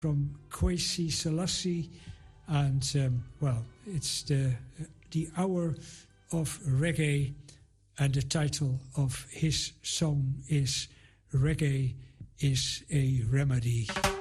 from Kwesi Selassie, and well, it's the hour of reggae, and the title of his song is Reggae is a Remedy.